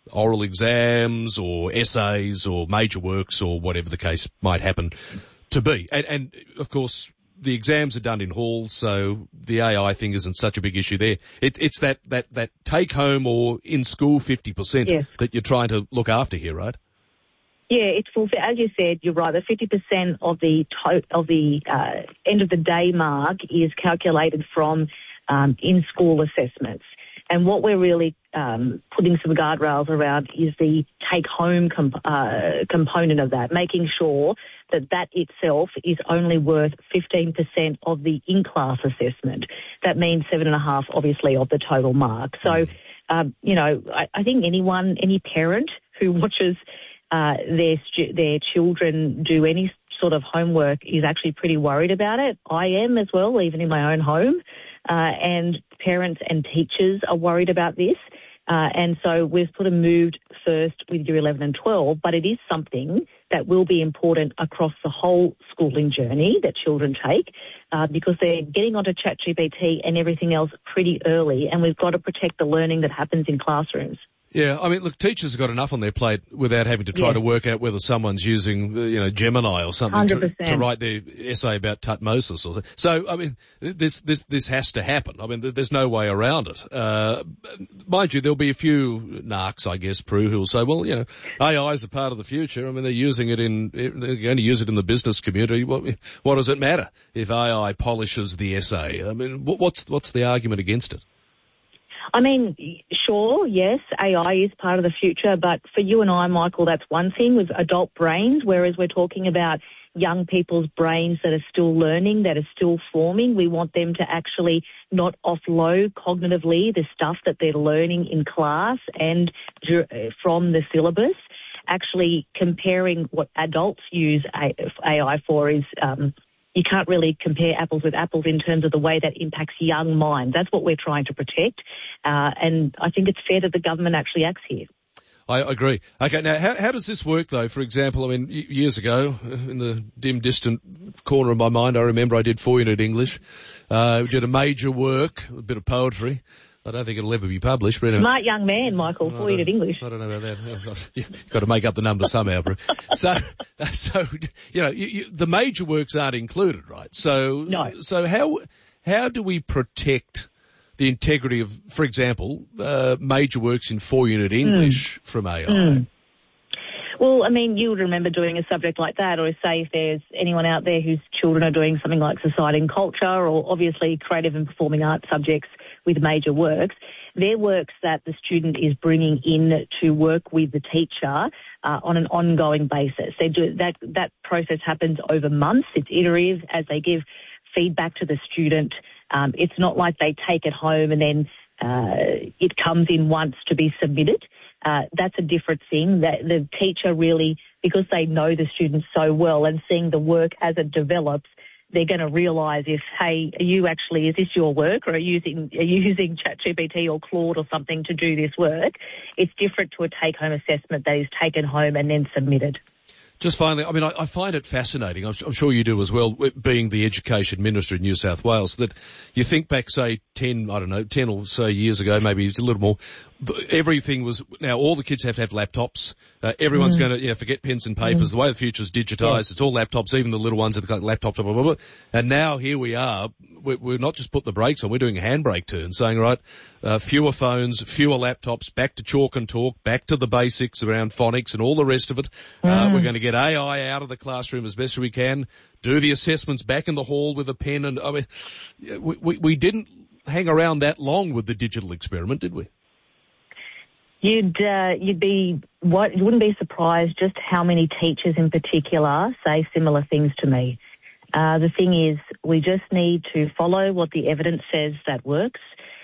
oral exams or essays or major works or whatever the case might happen to be. And of course, the exams are done in halls, so the AI thing isn't such a big issue there. It's that take home or in school 50% that you're trying to look after here, right? Yeah, it's full. As you said, you're right. The 50% of the end of the day mark is calculated from in-school assessments. And what we're really putting some guardrails around is the take-home component of that, making sure that itself is only worth 15% of the in-class assessment. That means 7.5, obviously, of the total mark. So, I think any parent who watches their children do any sort of homework is actually pretty worried about it. I am as well, even in my own home. And parents and teachers are worried about this. And so we've sort of moved first with year 11 and 12, but it is something that will be important across the whole schooling journey that children take because they're getting onto ChatGPT and everything else pretty early, and we've got to protect the learning that happens in classrooms. Yeah, I mean, look, teachers have got enough on their plate without having to try to work out whether someone's using, Gemini or something to write their essay about Tutmosis. So, I mean, this has to happen. I mean, there's no way around it. Mind you, there'll be a few narcs, I guess, Prue, who'll say, well, AI is a part of the future. I mean, they're going to use it in the business community. What does it matter if AI polishes the essay? I mean, what's the argument against it? I mean, sure, yes, AI is part of the future, but for you and I, Michael, that's one thing with adult brains, whereas we're talking about young people's brains that are still learning, that are still forming. We want them to actually not offload cognitively the stuff that they're learning in class and from the syllabus. Actually comparing what adults use AI for is you can't really compare apples with apples in terms of the way that impacts young minds. That's what we're trying to protect. And I think it's fair that the government actually acts here. I agree. Okay, now how does this work though? For example, I mean, years ago, in the dim, distant corner of my mind, I remember I did 4-unit English. We did a major work, a bit of poetry. I don't think it'll ever be published. But anyway. Smart young man, Michael, 4-unit English. I don't know about that. You've got to make up the numbers somehow, bro. So the major works aren't included, right? So, no. So how do we protect the integrity of, for example, major works in 4-unit English from AI? Well, I mean, you would remember doing a subject like that, or say if there's anyone out there whose children are doing something like society and culture, or obviously creative and performing arts subjects with major works. They're works that the student is bringing in to work with the teacher on an ongoing basis. They do that process happens over months. It's iterative as they give feedback to the student. It's not like they take it home and then it comes in once to be submitted. That's a different thing. That the teacher really, because they know the students so well and seeing the work as it develops, they're going to realise is this your work, or are you using ChatGPT or Claude or something to do this work? It's different to a take-home assessment that is taken home and then submitted. Just finally, I mean, I find it fascinating, I'm sure you do as well, being the Education Minister in New South Wales, that you think back, say, 10 or so years ago, maybe it's a little more, everything was, now all the kids have to have laptops. Everyone's going to, forget pens and papers. The way the future's digitised, it's all laptops, even the little ones have got laptops, blah, blah, blah. And now here we are, we're not just putting the brakes on, we're doing a handbrake turn, saying, right, fewer phones, fewer laptops, back to chalk and talk, back to the basics around phonics and all the rest of it. We're going to get AI out of the classroom as best we can, do the assessments back in the hall with a pen. And I mean, we didn't hang around that long with the digital experiment, did we? You wouldn't be surprised just how many teachers in particular say similar things to me. The thing is, we just need to follow what the evidence says that works.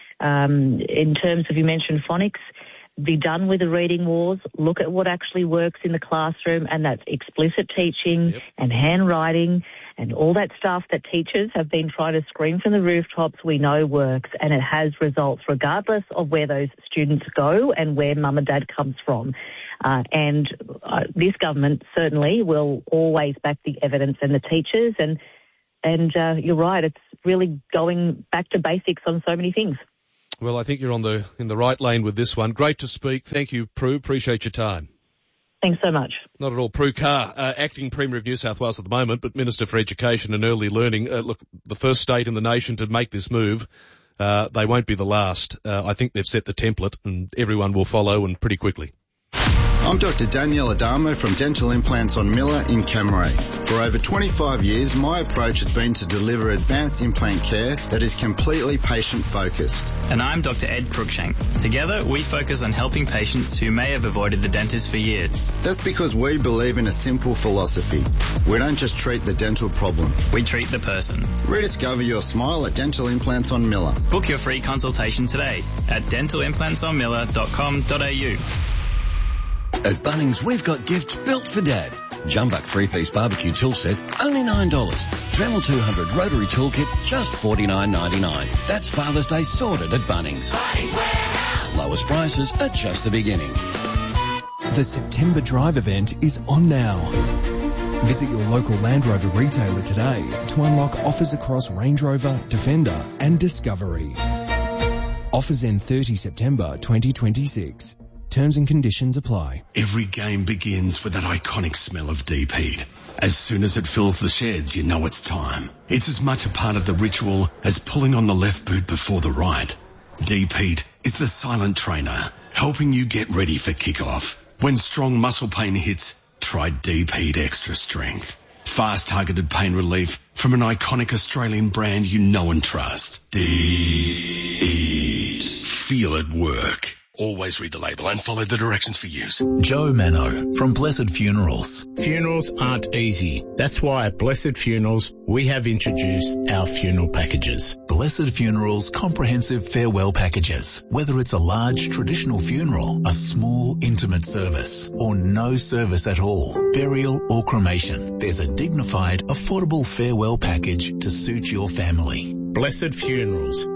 In terms of, you mentioned phonics, be done with the reading wars, look at what actually works in the classroom, and that's explicit teaching and handwriting and all that stuff that teachers have been trying to scream from the rooftops we know works, and it has results regardless of where those students go and where mum and dad comes from. And this government certainly will always back the evidence and the teachers, and you're right, it's really going back to basics on so many things. Well, I think you're in the right lane with this one. Great to speak. Thank you, Prue. Appreciate your time. Thanks so much. Not at all. Prue Carr, acting Premier of New South Wales at the moment, but Minister for Education and Early Learning. Look, the first state in the nation to make this move. They won't be the last. I think they've set the template and everyone will follow, and pretty quickly. I'm Dr. Danielle Adamo from Dental Implants on Miller in Cammeray. For over 25 years, my approach has been to deliver advanced implant care that is completely patient-focused. And I'm Dr. Ed Cruikshank. Together, we focus on helping patients who may have avoided the dentist for years. That's because we believe in a simple philosophy. We don't just treat the dental problem. We treat the person. Rediscover your smile at Dental Implants on Miller. Book your free consultation today at dentalimplantsonmiller.com.au. At Bunnings, we've got gifts built for Dad. Jumbuck 3-piece barbecue tool set, only $9. Dremel 200 rotary toolkit, just $49.99. That's Father's Day sorted at Bunnings. Bunnings Warehouse. Lowest prices are just the beginning. The September Drive event is on now. Visit your local Land Rover retailer today to unlock offers across Range Rover, Defender and Discovery. Offers end 30 September 2026. Terms and conditions apply. Every game begins with that iconic smell of deep heat. As soon as it fills the sheds, you know it's time. It's as much a part of the ritual as pulling on the left boot before the right. Deep heat is the silent trainer, helping you get ready for kickoff. When strong muscle pain hits, try Deep Heat Extra Strength. Fast targeted pain relief from an iconic Australian brand you know and trust. Deep Heat. Feel it work. Always read the label and follow the directions for use. Joe Mano from Blessed Funerals. Funerals aren't easy. That's why at Blessed Funerals, we have introduced our funeral packages. Blessed Funerals comprehensive farewell packages. Whether it's a large traditional funeral, a small intimate service, or no service at all, burial or cremation, there's a dignified, affordable farewell package to suit your family. Blessed Funerals,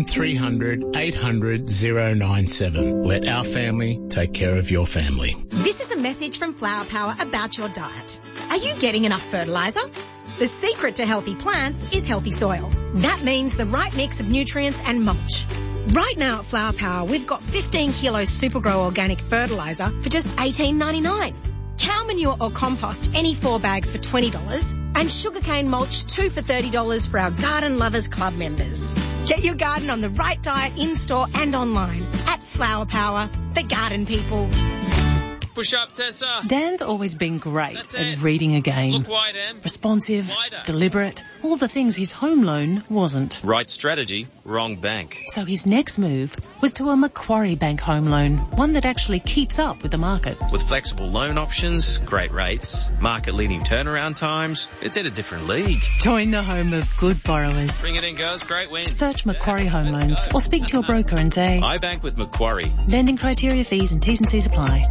1300-800-097. Let our family take care of your family. This is a message from Flower Power about your diet. Are you getting enough fertiliser? The secret to healthy plants is healthy soil. That means the right mix of nutrients and mulch. Right now at Flower Power, we've got 15 kilos Supergrow organic fertiliser for just $18.99. Cow manure or compost, any 4 bags for $20, and sugarcane mulch, 2 for $30 for our Garden Lovers Club members. Get your garden on the right diet in-store and online at Flower Power, the garden people. Push up, Tessa. Dan's always been great at reading a game. Look wide, Em. Responsive, Wider. deliberate, all the things his home loan wasn't. Right strategy, wrong bank. So his next move was to a Macquarie Bank home loan, one that actually keeps up with the market. With flexible loan options, great rates, market-leading turnaround times, it's in a different league. Join the home of good borrowers. Bring it in, girls. Great win. Search Macquarie Home Loans or speak to your broker and say, I bank with Macquarie. Lending criteria, fees and T's and C's apply.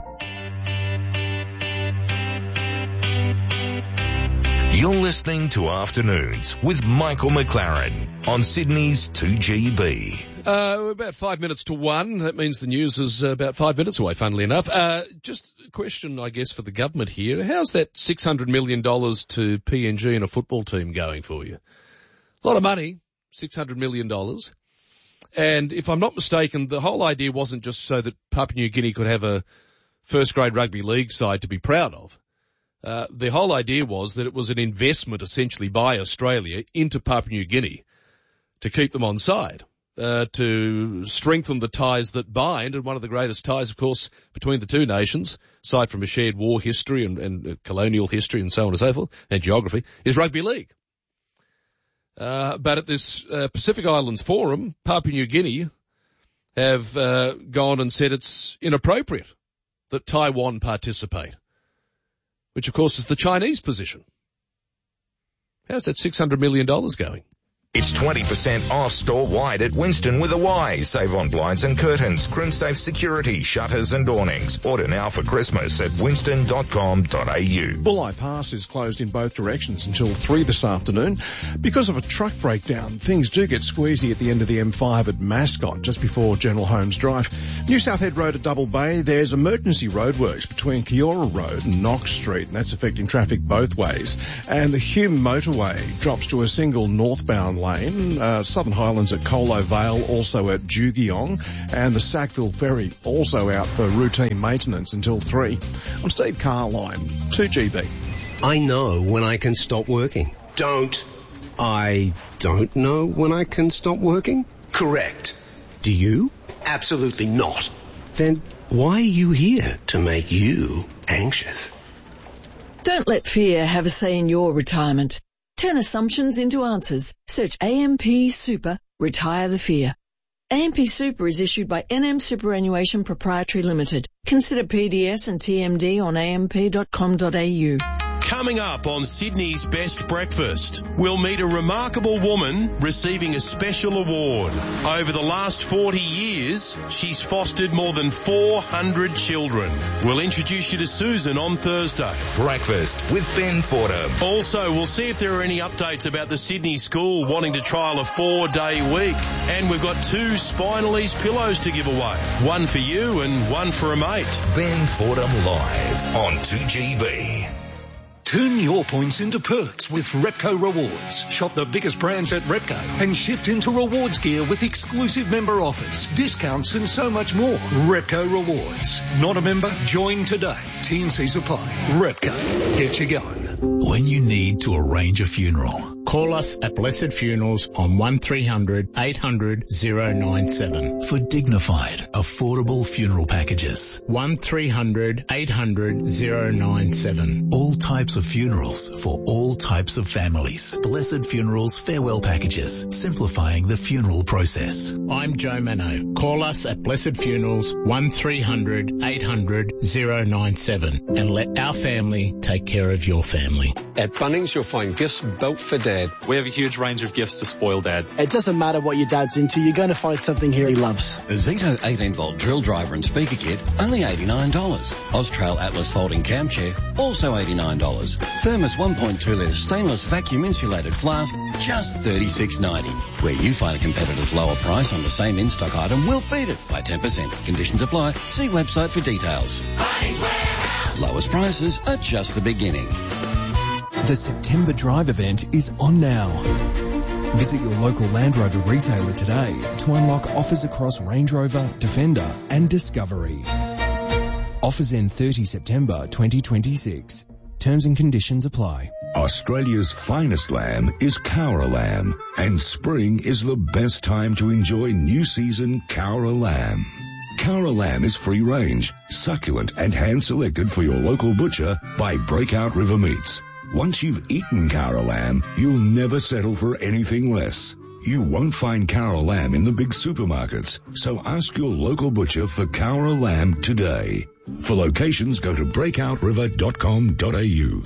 You're listening to Afternoons with Michael McLaren on Sydney's 2GB. We're about 5 minutes to 1. That means the news is about 5 minutes away, funnily enough. Just a question, I guess, for the government here. How's that $600 million to PNG and a football team going for you? A lot of money, $600 million. And if I'm not mistaken, the whole idea wasn't just so that Papua New Guinea could have a first-grade rugby league side to be proud of. The whole idea was that it was an investment essentially by Australia into Papua New Guinea to keep them on side, to strengthen the ties that bind. And one of the greatest ties, of course, between the two nations, aside from a shared war history and colonial history and so on and so forth, and geography, is rugby league. But at this Pacific Islands Forum, Papua New Guinea have gone and said it's inappropriate that Taiwan participate, which, of course, is the Chinese position. How's that $600 million going? It's 20% off store-wide at Winston with a Y. Save on blinds and curtains, CrimSafe security, shutters and awnings. Order now for Christmas at winston.com.au. Bulli Pass is closed in both directions until 3 this afternoon. Because of a truck breakdown, things do get squeezy at the end of the M5 at Mascot, just before General Holmes Drive. New South Head Road at Double Bay, there's emergency roadworks between Kiora Road and Knox Street, and that's affecting traffic both ways. And the Hume Motorway drops to a single northbound Lane, Southern Highlands at Colo Vale, also at Jugiong, and the Sackville Ferry also out for routine maintenance until 3. I'm Steve Carline, 2GB. I know when I can stop working. Don't. I don't know when I can stop working? Correct. Do you? Absolutely not. Then why are you here? To make you anxious. Don't let fear have a say in your retirement. Turn assumptions into answers. Search AMP Super, Retire the Fear. AMP Super is issued by NM Superannuation Proprietary Limited. Consider PDS and TMD on amp.com.au. Coming up on Sydney's Best Breakfast, we'll meet a remarkable woman receiving a special award. Over the last 40 years, she's fostered more than 400 children. We'll introduce you to Susan on Thursday. Breakfast with Ben Fordham. Also, we'll see if there are any updates about the Sydney school wanting to trial a 4-day week. And we've got 2 Spinalese pillows to give away. One for you and one for a mate. Ben Fordham live on 2GB. Turn your points into perks with Repco Rewards. Shop the biggest brands at Repco and shift into rewards gear with exclusive member offers, discounts and so much more. Repco Rewards. Not a member? Join today. T&Cs apply. Repco. Get you going. When you need to arrange a funeral, call us at Blessed Funerals on 1300 800 097. For dignified, affordable funeral packages. 1300 800 097. All types of funerals for all types of families. Blessed Funerals farewell packages, simplifying the funeral process. I'm Joe Mano. Call us at Blessed Funerals 1300 800 097 and let our family take care of your family. At Bunnings, you'll find gifts built for Dad. We have a huge range of gifts to spoil Dad. It doesn't matter what your dad's into, you're going to find something here he loves. A Zito 18-volt drill driver and speaker kit, only $89. Austrail Atlas folding cam chair, also $89. Thermos 1.2-litre stainless vacuum insulated flask, just $36.90. Where you find a competitor's lower price on the same in-stock item, we'll beat it by 10%. Conditions apply. See website for details. Bunnings Warehouse. Lowest prices are just the beginning. The September Drive event is on now. Visit your local Land Rover retailer today to unlock offers across Range Rover, Defender and Discovery. Offers end 30 September 2026. Terms and conditions apply. Australia's finest lamb is Cowra lamb, and spring is the best time to enjoy new season Cowra lamb. Cowra lamb is free range, succulent and hand selected for your local butcher by Breakout River Meats. Once you've eaten Cowra lamb, you'll never settle for anything less. You won't find Cowra lamb in the big supermarkets, so ask your local butcher for Cowra lamb today. For locations, go to breakoutriver.com.au.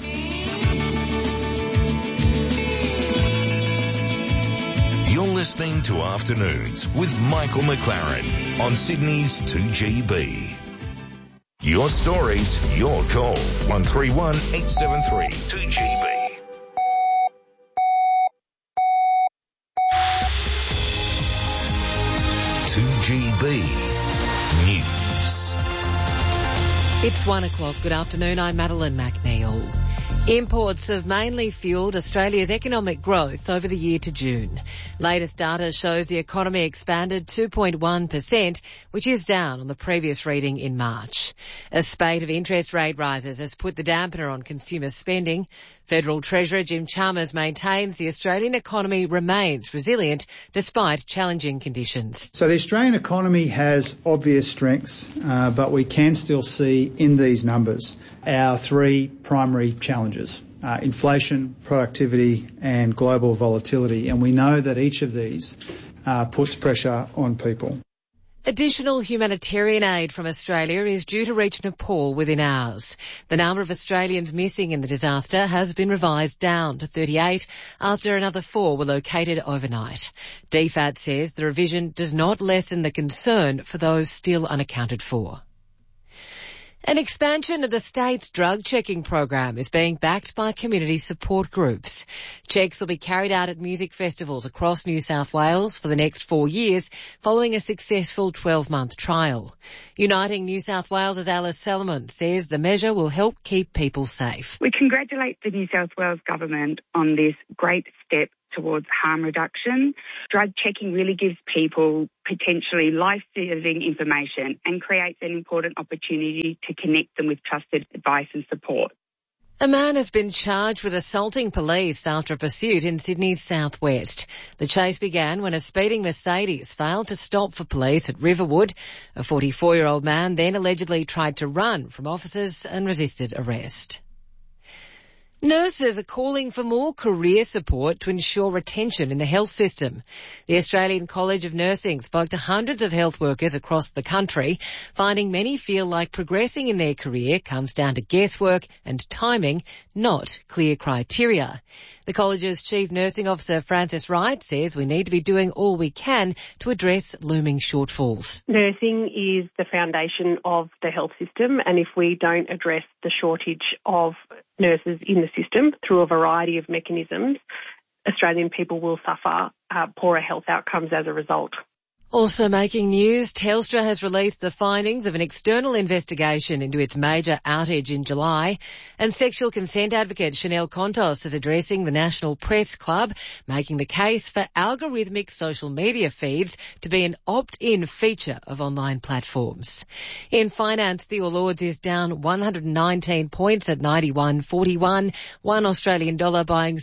You're listening to Afternoons with Michael McLaren on Sydney's 2GB. Your stories, your call. 131 873 2GB. News. It's 1 o'clock. Good afternoon. I'm Madeline McNeil. Imports have mainly fuelled Australia's economic growth over the year to June. Latest data shows the economy expanded 2.1%, which is down on the previous reading in March. A spate of interest rate rises has put the dampener on consumer spending. Federal Treasurer Jim Chalmers maintains the Australian economy remains resilient despite challenging conditions. So the Australian economy has obvious strengths, but we can still see in these numbers our 3 primary challenges: inflation, productivity and global volatility. And we know that each of these puts pressure on people. Additional humanitarian aid from Australia is due to reach Nepal within hours. The number of Australians missing in the disaster has been revised down to 38 after another 4 were located overnight. DFAT says the revision does not lessen the concern for those still unaccounted for. An expansion of the state's drug checking program is being backed by community support groups. Checks will be carried out at music festivals across New South Wales for the next 4 years, following a successful 12-month trial. Uniting New South Wales' Alice Salomon says the measure will help keep people safe. We congratulate the New South Wales government on this great step towards harm reduction. Drug checking really gives people potentially life-saving information and creates an important opportunity to connect them with trusted advice and support. A man has been charged with assaulting police after a pursuit in Sydney's southwest. The chase began when a speeding Mercedes failed to stop for police at Riverwood. A 44-year-old man then allegedly tried to run from officers and resisted arrest. Nurses are calling for more career support to ensure retention in the health system. The Australian College of Nursing spoke to hundreds of health workers across the country, finding many feel like progressing in their career comes down to guesswork and timing, not clear criteria. The college's Chief Nursing Officer Frances Wright says we need to be doing all we can to address looming shortfalls. Nursing is the foundation of the health system, and if we don't address the shortage of nurses in the system through a variety of mechanisms, Australian people will suffer poorer health outcomes as a result. Also making news, Telstra has released the findings of an external investigation into its major outage in July, and sexual consent advocate Chanel Contos is addressing the National Press Club, making the case for algorithmic social media feeds to be an opt-in feature of online platforms. In finance, the All Ords is down 119 points at 91.41, one Australian dollar buying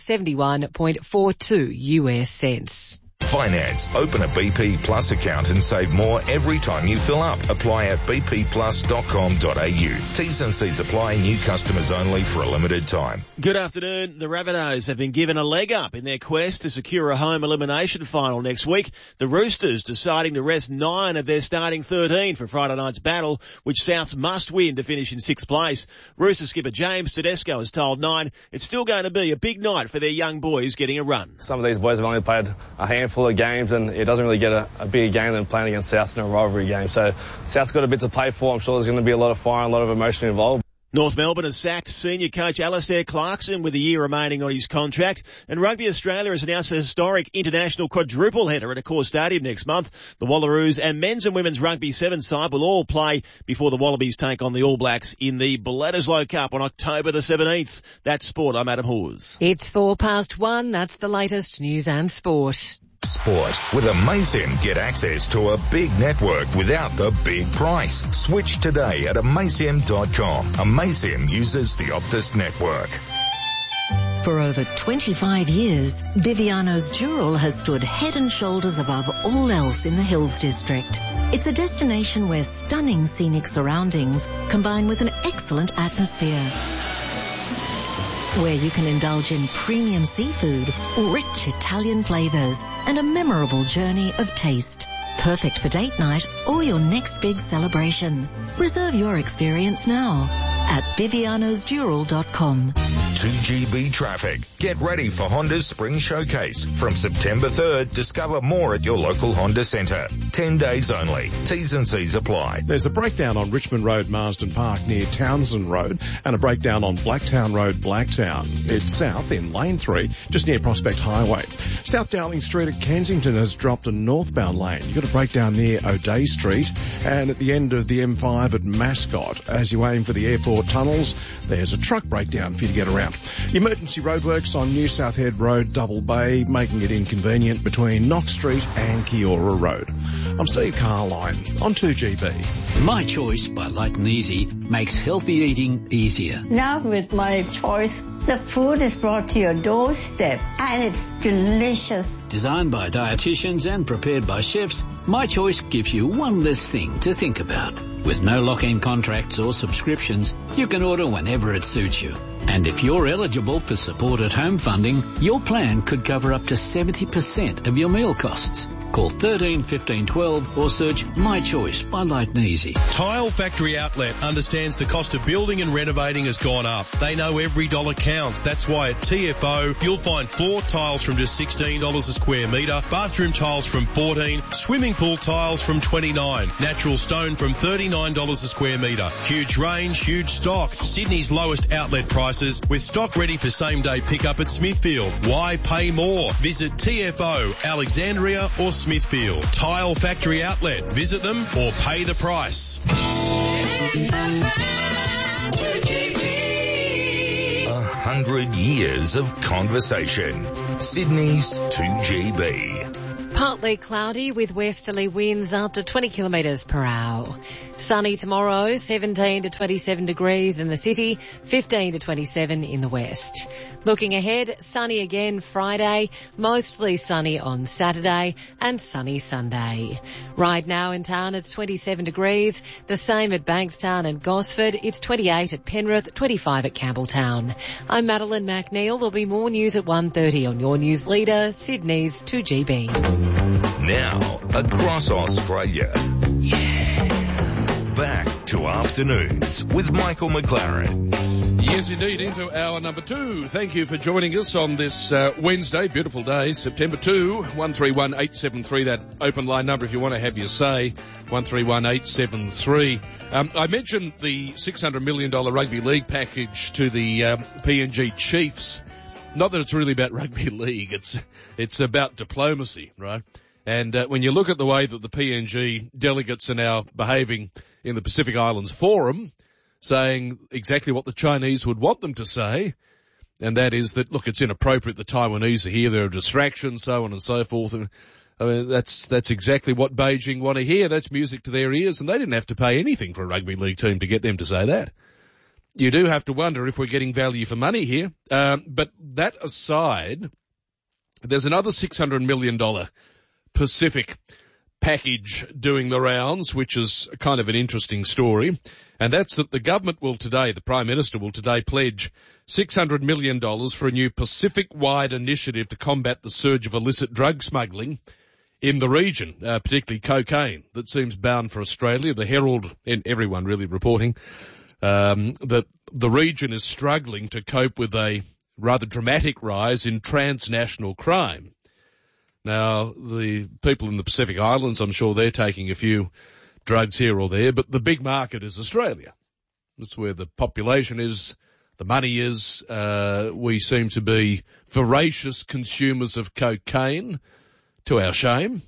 71.42 US cents. Finance. Open a BP Plus account and save more every time you fill up. Apply at bpplus.com.au. T's and C's apply. New customers only for a limited time. Good afternoon. The Rabbitohs have been given a leg up in their quest to secure a home elimination final next week. The Roosters deciding to rest 9 of their starting 13 for Friday night's battle, which Souths must win to finish in 6th place. Rooster skipper James Tedesco has told Nine it's still going to be a big night for their young boys getting a run. Some of these boys have only played a handful of games, and it doesn't really get a bigger game than playing against South in a rivalry game. So South's got a bit to play for. I'm sure there's going to be a lot of fire and a lot of emotion involved. North Melbourne has sacked senior coach Alastair Clarkson with a year remaining on his contract, and Rugby Australia has announced a historic international quadruple header at Accor Stadium next month. The Wallaroos and men's and women's rugby 7 side will all play before the Wallabies take on the All Blacks in the Bledisloe Cup on October the 17th. That's sport. I'm Adam Hawes. It's 1:04. That's the latest news and sport. Sport. With Amaysim, get access to a big network without the big price. Switch today at amaysim.com. Amaysim uses the Optus network. For over 25 years, Biviano's Dural has stood head and shoulders above all else in the Hills District. It's a destination where stunning scenic surroundings combine with an excellent atmosphere, where you can indulge in premium seafood, rich Italian flavours, and a memorable journey of taste. Perfect for date night or your next big celebration. Reserve your experience now at BivianosDural.com. 2GB traffic. Get ready for Honda's Spring Showcase. From September 3rd, discover more at your local Honda Centre. 10 days only. T's and C's apply. There's a breakdown on Richmond Road, Marsden Park near Townsend Road, and a breakdown on Blacktown Road, Blacktown. It's south in Lane 3, just near Prospect Highway. South Dowling Street at Kensington has dropped a northbound lane. You've got a breakdown near O'Day Street, and at the end of the M5 at Mascot, as you aim for the airport tunnels, there's a truck breakdown for you to get around. Emergency roadworks on New South Head Road, Double Bay, making it inconvenient between Knox Street and Kiora Road. I'm Steve Carline on 2GB. My Choice by Light and Easy makes healthy eating easier. Now with My Choice, the food is brought to your doorstep and it's delicious. Designed by dietitians and prepared by chefs, My Choice gives you one less thing to think about. With no lock-in contracts or subscriptions, you can order whenever it suits you. And if you're eligible for Support at Home funding, your plan could cover up to 70% of your meal costs. Call 13 15 12 or search My Choice by Light and Easy. Tile Factory Outlet understands the cost of building and renovating has gone up. They know every dollar counts. That's why at TFO you'll find floor tiles from just $16 a square metre, bathroom tiles from $14, swimming pool tiles from $29, natural stone from $39 a square metre. Huge range, huge stock. Sydney's lowest outlet prices with stock ready for same day pickup at Smithfield. Why pay more? Visit TFO, Alexandria or Smithfield. Tile Factory Outlet. Visit them or pay the price. 100 years of conversation. Sydney's 2GB. Partly cloudy with westerly winds up to 20 kilometres per hour. Sunny tomorrow, 17 to 27 degrees in the city, 15 to 27 in the west. Looking ahead, sunny again Friday, mostly sunny on Saturday and sunny Sunday. Right now in town it's 27 degrees, the same at Bankstown and Gosford. It's 28 at Penrith, 25 at Campbelltown. I'm Madeline McNeil. There'll be more news at 1:30 on your news leader, Sydney's 2GB. Now, across Australia. Back to Afternoons with Michael McLaren. Yes, indeed, into hour number 2. Thank you for joining us on this Wednesday, beautiful day, September 2, 131873, that open line number if you want to have your say, 131873. I mentioned the $600 million rugby league package to the PNG Chiefs. Not that it's really about rugby league, it's about diplomacy, right? And when you look at the way that the PNG delegates are now behaving in the Pacific Islands Forum, saying exactly what the Chinese would want them to say, and that is that, look, it's inappropriate the Taiwanese are here, there are distractions, so on and so forth. And I mean, that's exactly what Beijing want to hear. That's music to their ears, and they didn't have to pay anything for a rugby league team to get them to say that. You do have to wonder if we're getting value for money here. But that aside, there's another $600 million Pacific package doing the rounds, which is kind of an interesting story. And that's that the government will today, the Prime Minister will today pledge $600 million for a new Pacific-wide initiative to combat the surge of illicit drug smuggling in the region, particularly cocaine, that seems bound for Australia. The Herald and everyone really reporting that the region is struggling to cope with a rather dramatic rise in transnational crime. Now, the people in the Pacific Islands, I'm sure they're taking a few drugs here or there, but the big market is Australia. That's where the population is, the money is. We seem to be voracious consumers of cocaine, to our shame.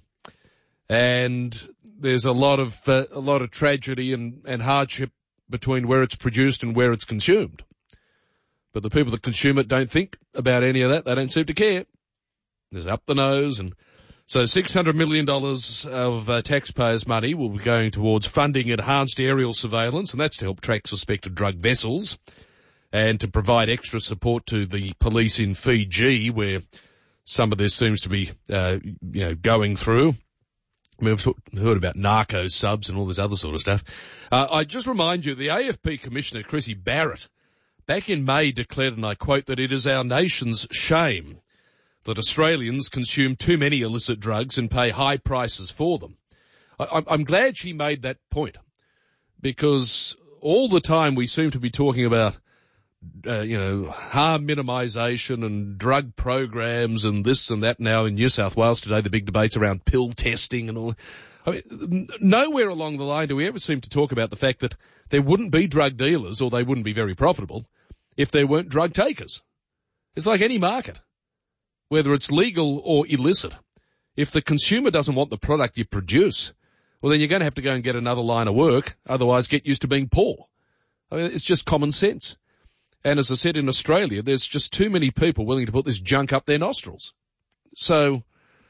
And there's a lot of tragedy and hardship between where it's produced and where it's consumed. But the people that consume it don't think about any of that. They don't seem to care. There's up the nose. And so $600 million of taxpayers' money will be going towards funding enhanced aerial surveillance, and that's to help track suspected drug vessels and to provide extra support to the police in Fiji, where some of this seems to be, going through. We've heard about narco subs and all this other sort of stuff. I just remind you, the AFP Commissioner, Chrissy Barrett, back in May declared, and I quote, that it is our nation's shame that Australians consume too many illicit drugs and pay high prices for them. I'm glad she made that point, because all the time we seem to be talking about, harm minimisation and drug programs and this and that. Now in New South Wales today, the big debates around pill testing and all. I mean, nowhere along the line do we ever seem to talk about the fact that there wouldn't be drug dealers, or they wouldn't be very profitable, if there weren't drug takers. It's like any market, whether it's legal or illicit. If the consumer doesn't want the product you produce, well, then you're going to have to go and get another line of work, otherwise get used to being poor. I mean, it's just common sense. And as I said, in Australia, there's just too many people willing to put this junk up their nostrils. So,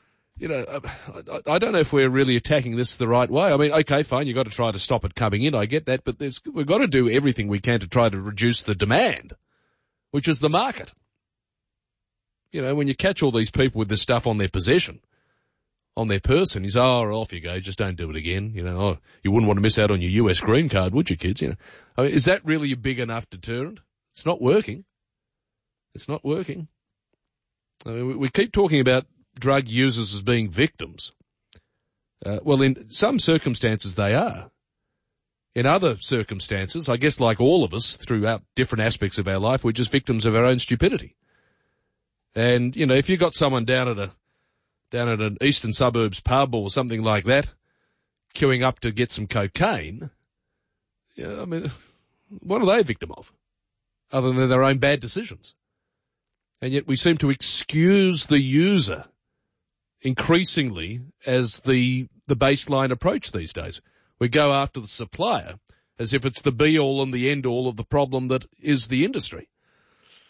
I don't know if we're really attacking this the right way. I mean, okay, fine, you've got to try to stop it coming in. I get that, but we've got to do everything we can to try to reduce the demand, which is the market. When you catch all these people with this stuff on their possession, on their person, off you go, just don't do it again. You wouldn't want to miss out on your US green card, would you, kids? I mean, is that really a big enough deterrent? It's not working. It's not working. I mean, we keep talking about drug users as being victims. Well, in some circumstances they are. In other circumstances, I guess like all of us throughout different aspects of our life, we're just victims of our own stupidity. And, if you've got someone down at an eastern suburbs pub or something like that, queuing up to get some cocaine, I mean, what are they a victim of? Other than their own bad decisions. And yet we seem to excuse the user increasingly as the baseline approach these days. We go after the supplier as if it's the be-all and the end-all of the problem that is the industry.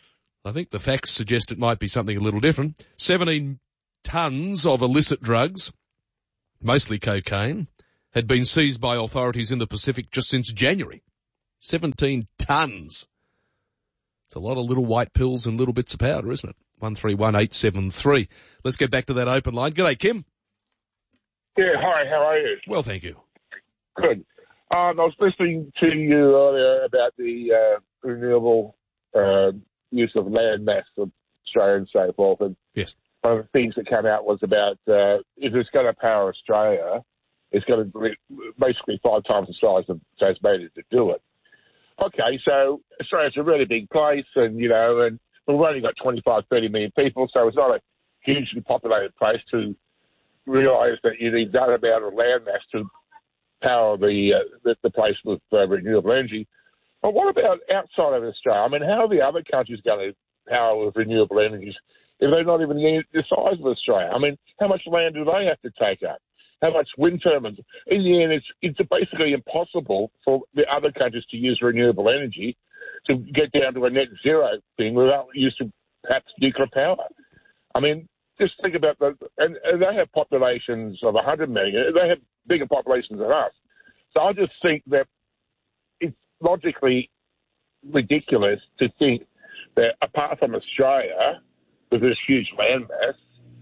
I think the facts suggest it might be something a little different. 17 tonnes of illicit drugs, mostly cocaine, had been seized by authorities in the Pacific just since January. 17 tonnes. It's a lot of little white pills and little bits of powder, isn't it? 131873. Let's get back to that open line. G'day, Kim. Yeah, hi, how are you? Well, thank you. Good. I was listening to you earlier about the renewable use of land mass of Australia and so forth. And yes. One of the things that came out was about if it's going to power Australia, it's going to be basically 5 times the size of Tasmania to do it. Okay, so Australia's a really big place, and we've only got 25, 30 million people, so it's not a hugely populated place to realise that you need that amount of land mass to power the place with renewable energy. But what about outside of Australia? I mean, how are the other countries going to power with renewable energies if they're not even the size of Australia? I mean, how much land do they have to take up? How much wind turbines? In the end, it's basically impossible for the other countries to use renewable energy to get down to a net zero thing without using perhaps nuclear power. I mean, just think about and they have populations of 100 million. They have bigger populations than us. So I just think that it's logically ridiculous to think that apart from Australia, with this huge land mass,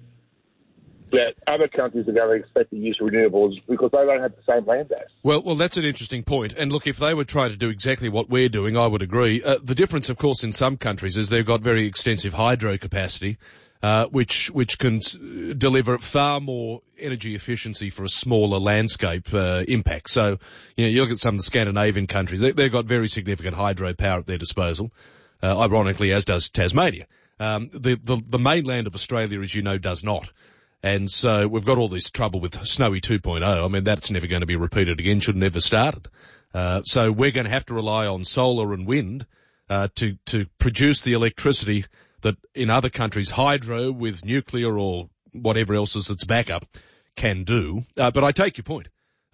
that other countries are going to expect to use renewables because they don't have the same land mass. Well, that's an interesting point. And look, if they were trying to do exactly what we're doing, I would agree. The difference, of course, in some countries is they've got very extensive hydro capacity, which can deliver far more energy efficiency for a smaller landscape impact. So, you look at some of the Scandinavian countries, they've got very significant hydro power at their disposal, ironically, as does Tasmania. The mainland of Australia, as you know, does not. And so we've got all this trouble with Snowy 2.0. I mean, that's never going to be repeated again, should never started. So we're going to have to rely on solar and wind to produce the electricity that in other countries hydro with nuclear or whatever else is its backup can do. But I take your point.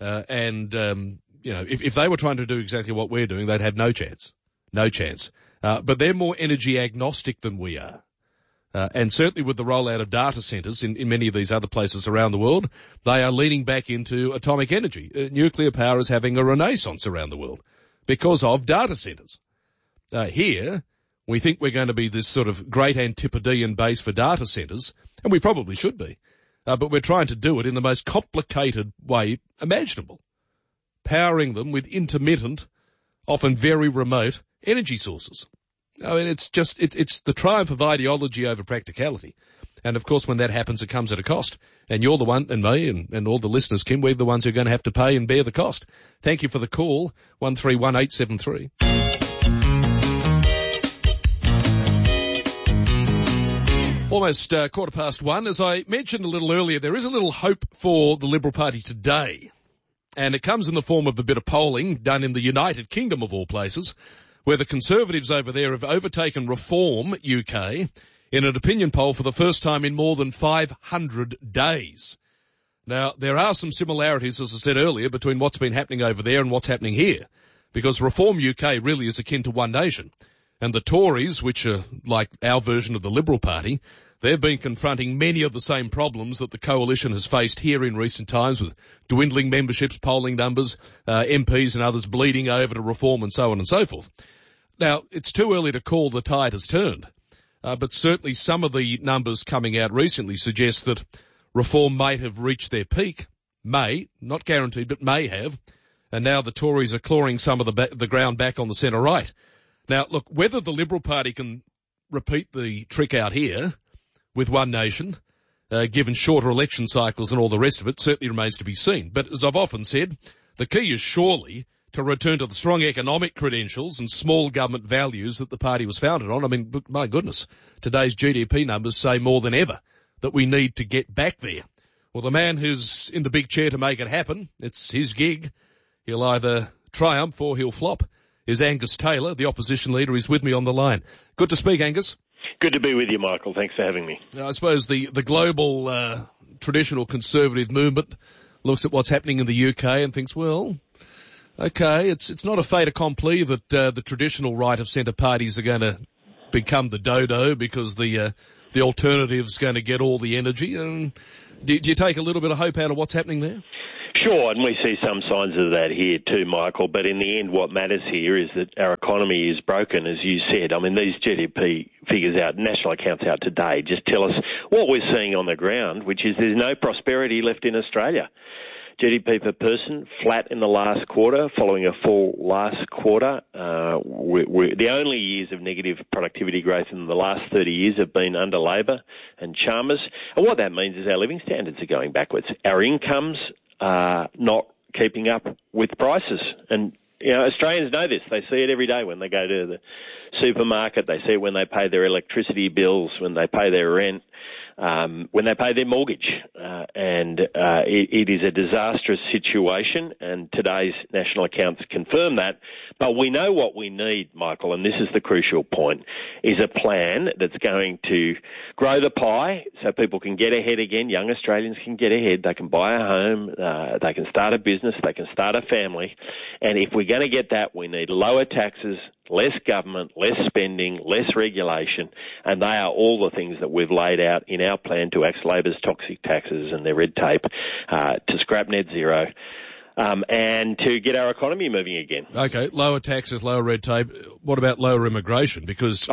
If they were trying to do exactly what we're doing, they'd have no chance. No chance. But they're more energy agnostic than we are. And certainly with the rollout of data centres in many of these other places around the world, they are leaning back into atomic energy. Nuclear power is having a renaissance around the world because of data centres. Here, we think we're going to be this sort of great Antipodean base for data centres, and we probably should be. But we're trying to do it in the most complicated way imaginable, powering them with intermittent, often very remote energy sources. I mean, it's the triumph of ideology over practicality. And of course, when that happens, it comes at a cost. And you're the one, and me, and all the listeners, Kim, we're the ones who are going to have to pay and bear the cost. Thank you for the call, 131873. Almost 1:15. As I mentioned a little earlier, there is a little hope for the Liberal Party today. And it comes in the form of a bit of polling done in the United Kingdom, of all places, where the Conservatives over there have overtaken Reform UK in an opinion poll for the first time in more than 500 days. Now, there are some similarities, as I said earlier, between what's been happening over there and what's happening here, because Reform UK really is akin to One Nation. And the Tories, which are like our version of the Liberal Party, they've been confronting many of the same problems that the coalition has faced here in recent times, with dwindling memberships, polling numbers, MPs and others bleeding over to Reform and so on and so forth. Now, it's too early to call the tide has turned, but certainly some of the numbers coming out recently suggest that Reform might have reached their peak, not guaranteed, but may have, and now the Tories are clawing some of the ground back on the centre-right. Now, look, whether the Liberal Party can repeat the trick out here with One Nation, given shorter election cycles and all the rest of it, certainly remains to be seen. But as I've often said, the key is surely to return to the strong economic credentials and small government values that the party was founded on. I mean, my goodness, today's GDP numbers say more than ever that we need to get back there. Well, the man who's in the big chair to make it happen, it's his gig. He'll either triumph or he'll flop. Is Angus Taylor, the opposition leader. He's with me on the line. Good to speak, Angus. Good to be with you, Michael. Thanks for having me. I suppose the global traditional conservative movement looks at what's happening in the UK and thinks, well, okay, it's not a fait accompli that the traditional right of centre parties are going to become the dodo because the alternative's going to get all the energy? And do you take a little bit of hope out of what's happening there? Sure, and we see some signs of that here too, Michael. But in the end, what matters here is that our economy is broken, as you said. I mean, these GDP figures out, national accounts out today, just tell us what we're seeing on the ground, which is there's no prosperity left in Australia. GDP per person flat in the last quarter, following a fall last quarter. The only years of negative productivity growth in the last 30 years have been under Labor and Chalmers. And what that means is our living standards are going backwards. Our incomes are not keeping up with prices. And, you know, Australians know this. They see it every day when they go to the supermarket. They see it when they pay their electricity bills, when they pay their rent, when they pay their mortgage. It is a disastrous situation, and today's national accounts confirm that. But we know what we need, Michael, and this is the crucial point, is a plan that's going to grow the pie so people can get ahead again. Young Australians can get ahead. They can buy a home. They can start a business. They can start a family. And if we're going to get that, we need lower taxes, less government, less spending, less regulation, and they are all the things that we've laid out in our plan to axe Labor's toxic taxes and their red tape, to scrap net zero, and to get our economy moving again. Okay, lower taxes, lower red tape. What about lower immigration? Because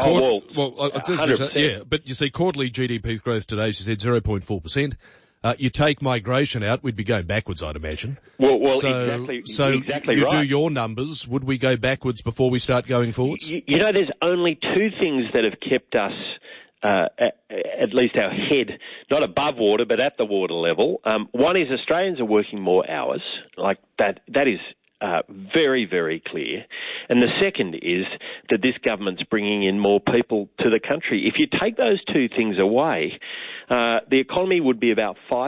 yeah, but you see, quarterly GDP growth today, she said 0.4%. You take migration out, we'd be going backwards, I'd imagine. Exactly you right. do your numbers, would we go backwards before we start going forwards? You know, there's only two things that have kept us, at least our head, not above water, but at the water level. One is Australians are working more hours. Like that is very, very clear. And the second is that this government's bringing in more people to the country. If you take those two things away, the economy would be about 5%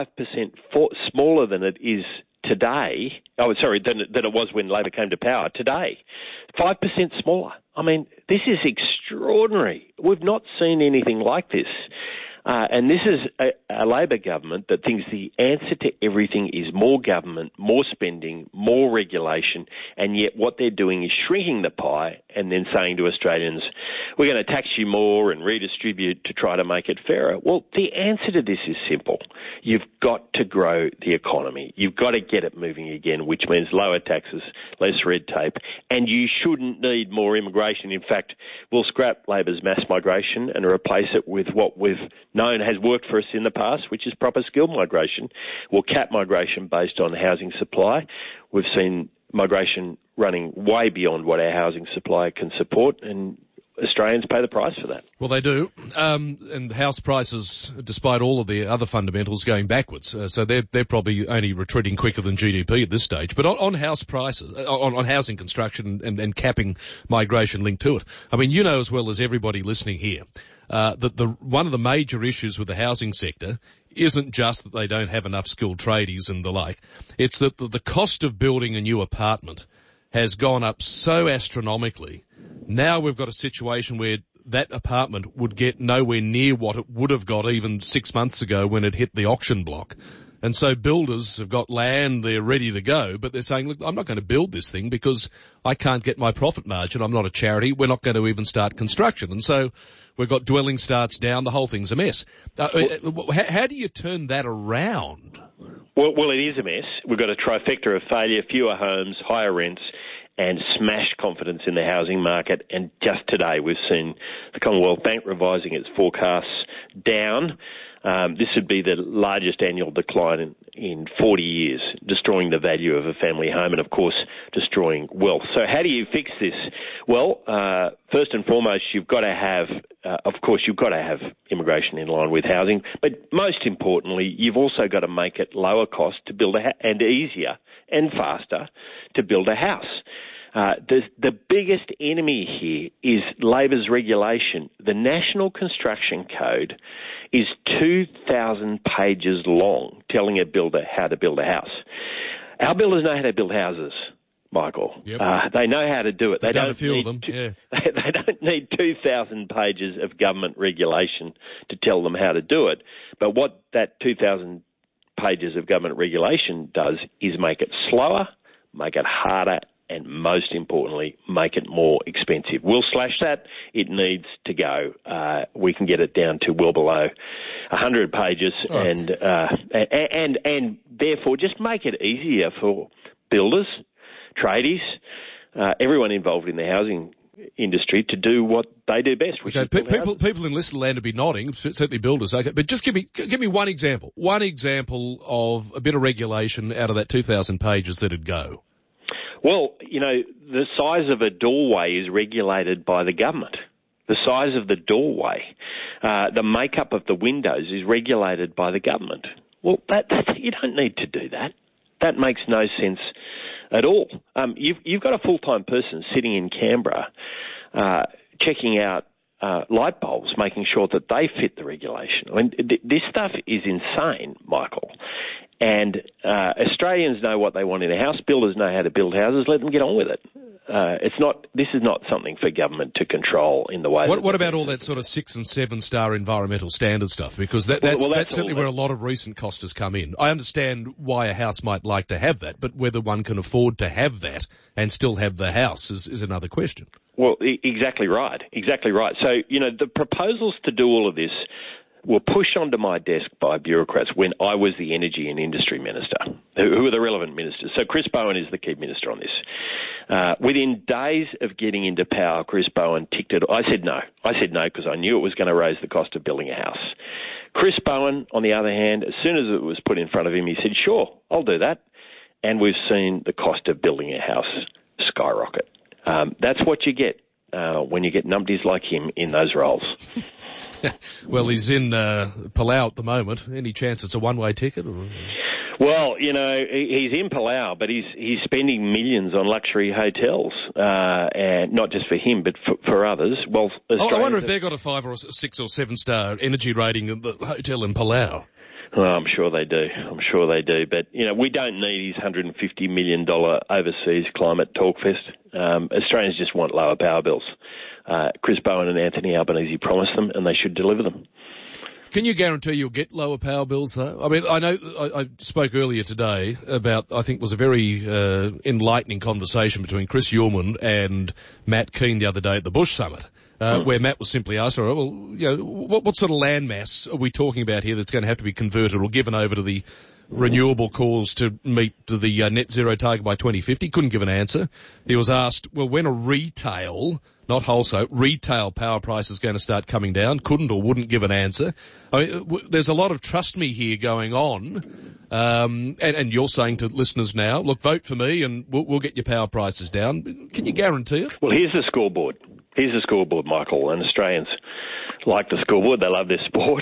smaller than it is today. Than it was when Labor came to power. Today, 5% smaller. I mean, this is extraordinary. We've not seen anything like this. And this is a Labor government that thinks the answer to everything is more government, more spending, more regulation, and yet what they're doing is shrinking the pie and then saying to Australians, we're going to tax you more and redistribute to try to make it fairer. Well, the answer to this is simple. You've got to grow the economy. You've got to get it moving again, which means lower taxes, less red tape, and you shouldn't need more immigration. In fact, we'll scrap Labor's mass migration and replace it with what we've known has worked for us in the past, which is proper skilled migration. We'll cap migration based on housing supply. We've seen migration running way beyond what our housing supply can support, and Australians pay the price for that. Well, they do. And house prices, despite all of the other fundamentals, going backwards. So they're probably only retreating quicker than GDP at this stage. But on house prices, on housing construction and capping migration linked to it, I mean, you know as well as everybody listening here, that one of the major issues with the housing sector isn't just that they don't have enough skilled tradies and the like. It's that the cost of building a new apartment has gone up so astronomically. Now we've got a situation where that apartment would get nowhere near what it would have got even 6 months ago when it hit the auction block. And so builders have got land, they're ready to go, but they're saying, look, I'm not going to build this thing because I can't get my profit margin. I'm not a charity. We're not going to even start construction. And so we've got dwelling starts down. The whole thing's a mess. How do you turn that around? Well, it is a mess. We've got a trifecta of failure, fewer homes, higher rents, and smashed confidence in the housing market. And just today we've seen the Commonwealth Bank revising its forecasts down. This would be the largest annual decline in 40 years, destroying the value of a family home and, of course, destroying wealth. So how do you fix this? Well, first and foremost, you've got to have immigration in line with housing. But most importantly, you've also got to make it lower cost to build and easier and faster to build a house. The biggest enemy here is Labor's regulation. The National Construction Code is 2,000 pages long, telling a builder how to build a house. Our builders know how to build houses, Michael. Yep. They know how to do it. They don't need 2,000 pages of government regulation to tell them how to do it. But what that 2,000 pages of government regulation does is make it slower, make it harder, and most importantly, make it more expensive. We'll slash that. It needs to go. We can get it down to well below 100 pages, and therefore just make it easier for builders, tradies, everyone involved in the housing industry to do what they do best. Which is people in listed land would be nodding, certainly builders. Okay, but just give me one example of a bit of regulation out of that 2,000 pages that'd go. Well, the size of a doorway is regulated by the government. The size of the doorway, the makeup of the windows is regulated by the government. Well, you don't need to do that. That makes no sense at all. You've got a full-time person sitting in Canberra checking out light bulbs, making sure that they fit the regulation. I mean, this stuff is insane, Michael. And Australians know what they want in a house. Builders know how to build houses. Let them get on with it. This is not something for government to control in the way. What about all that sort of 6 and 7 star environmental standard stuff? Because that's certainly where a lot of recent cost has come in. I understand why a house might like to have that, but whether one can afford to have that and still have the house is another question. Well, exactly right. Exactly right. So, the proposals to do all of this were pushed onto my desk by bureaucrats when I was the Energy and Industry Minister, who are the relevant ministers. So Chris Bowen is the key minister on this. Within days of getting into power, Chris Bowen ticked it. I said no because I knew it was going to raise the cost of building a house. Chris Bowen, on the other hand, as soon as it was put in front of him, he said, sure, I'll do that. And we've seen the cost of building a house skyrocket. That's what you get when you get numpties like him in those roles. Well, he's in Palau at the moment. Any chance it's a one-way ticket? Or? Well, he's in Palau, but he's spending millions on luxury hotels, and not just for him, but for others. Well, I wonder if they've got a 5 or 6 or 7 star energy rating of the hotel in Palau. Well, I'm sure they do. But, we don't need his $150 million overseas climate talk fest. Australians just want lower power bills. Chris Bowen and Anthony Albanese promised them, and they should deliver them. Can you guarantee you'll get lower power bills, though? I mean, I know I spoke earlier today about, I think it was a very enlightening conversation between Chris Uhlmann and Matt Keane the other day at the Bush Summit. Where Matt was simply asked, what sort of landmass are we talking about here that's going to have to be converted or given over to the renewable cause to meet the net zero target by 2050? Couldn't give an answer. He was asked, well, when are retail, not wholesale, retail power prices going to start coming down? Couldn't or wouldn't give an answer. I mean, there's a lot of trust me here going on. And you're saying to listeners now, look, vote for me and we'll get your power prices down. Can you guarantee it? Well, here's the scoreboard. Michael, and Australians like the scoreboard. They love their sport.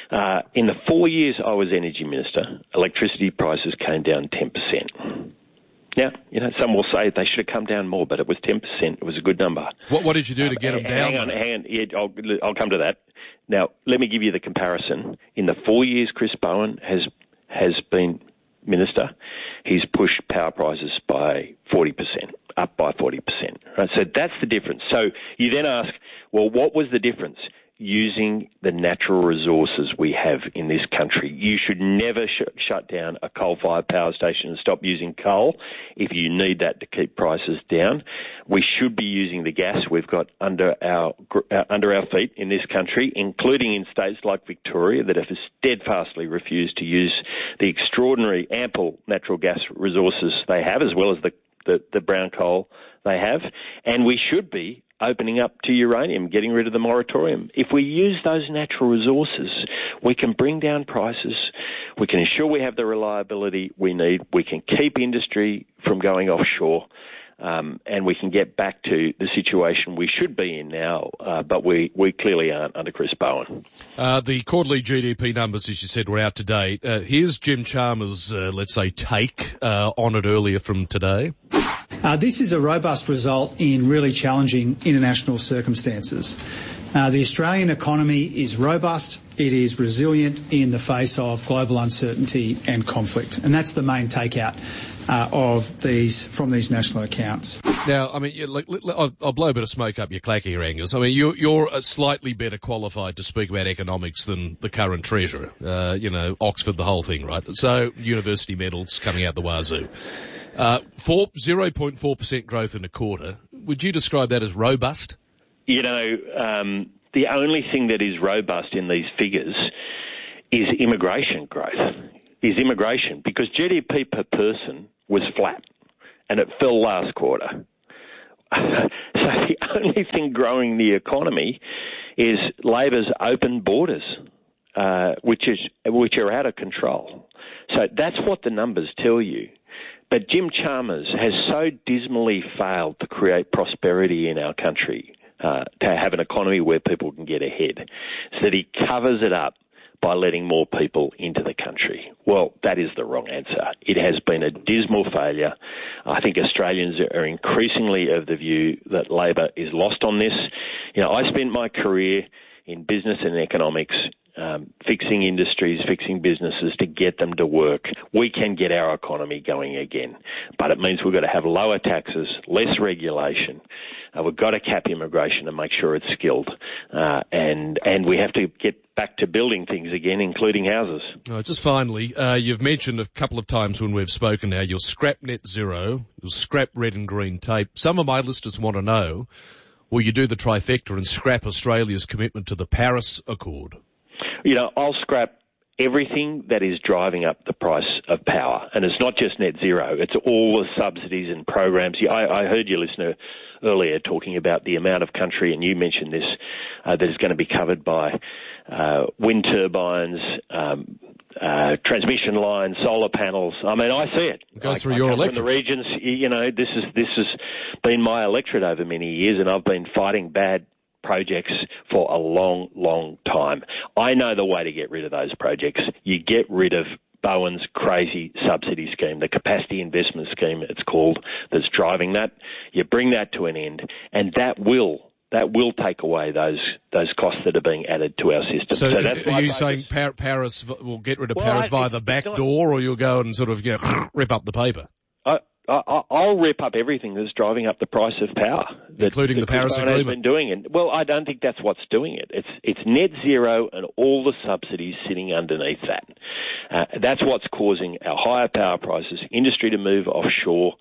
In the 4 years I was Energy Minister, electricity prices came down 10%. Now, some will say they should have come down more, but it was 10%. It was a good number. What did you do to get them down? Hang on. Yeah, I'll come to that. Now, let me give you the comparison. In the 4 years Chris Bowen has been Minister, he's pushed power prices by 40%, up by 40%. Right? So that's the difference. So you then ask, well, what was the difference? Using the natural resources we have in this country. You should never shut down a coal-fired power station and stop using coal if you need that to keep prices down. We should be using the gas we've got under our feet in this country, including in states like Victoria that have steadfastly refused to use the extraordinary ample natural gas resources they have, as well as the brown coal they have. And we should be opening up to uranium, getting rid of the moratorium. If we use those natural resources, we can bring down prices, we can ensure we have the reliability we need, we can keep industry from going offshore, and we can get back to the situation we should be in now, but we clearly aren't under Chris Bowen. The quarterly GDP numbers, as you said, were out today. Here's Jim Chalmers' let's say, take on it earlier from today. This is a robust result in really challenging international circumstances. The Australian economy is robust. It is resilient in the face of global uncertainty and conflict. And that's the main takeout from these national accounts. Now, I mean, I'll blow a bit of smoke up your clack here, Angus. I mean, you're slightly better qualified to speak about economics than the current treasurer. Oxford, the whole thing, right? So, university medals coming out the wazoo. 0.4% growth in a quarter. Would you describe that as robust? The only thing that is robust in these figures is immigration growth, because GDP per person was flat and it fell last quarter. So the only thing growing the economy is Labor's open borders, which are out of control. So that's what the numbers tell you. But Jim Chalmers has so dismally failed to create prosperity in our country, to have an economy where people can get ahead, so that he covers it up by letting more people into the country. Well, that is the wrong answer. It has been a dismal failure. I think Australians are increasingly of the view that Labor is lost on this. I spent my career in business and economics, fixing industries, fixing businesses to get them to work. We can get our economy going again, but it means we've got to have lower taxes, less regulation. We've got to cap immigration and make sure it's skilled, and we have to get back to building things again, including houses. Just finally, you've mentioned a couple of times when we've spoken now, you'll scrap net zero, you'll scrap red and green tape. Some of my listeners want to know, will you do the trifecta and scrap Australia's commitment to the Paris Accord? I'll scrap everything that is driving up the price of power. And it's not just net zero. It's all the subsidies and programs. I heard your listener earlier talking about the amount of country, and you mentioned this, that is going to be covered by wind turbines, transmission lines, solar panels. I mean, I see it. It goes through your electorate. In the regions, this has been my electorate over many years, and I've been fighting bad projects for a long, long time. I know the way to get rid of those projects. You get rid of Bowen's crazy subsidy scheme, the capacity investment scheme it's called, that's driving that. You bring that to an end, and that will take away those costs that are being added to our system. So that's are you saying Paris will get rid of Paris via the back door, or you'll go and sort of rip up the paper? I'll rip up everything that's driving up the price of power, including the Paris Agreement. Been doing it. Well, I don't think that's what's doing it. It's net zero and all the subsidies sitting underneath that. That's what's causing our higher power prices, industry to move offshore.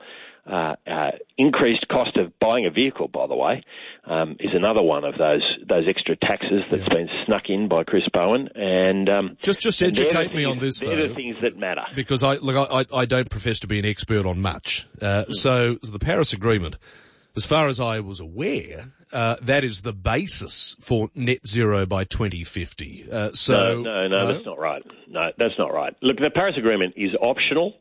Increased cost of buying a vehicle, by the way, is another one of those extra taxes that's been snuck in by Chris Bowen. And just educate me on this. They're the things that matter. Because I don't profess to be an expert on much. So the Paris Agreement, as far as I was aware, that is the basis for net zero by 2050. No, that's not right. No, that's not right. Look, the Paris Agreement is optional.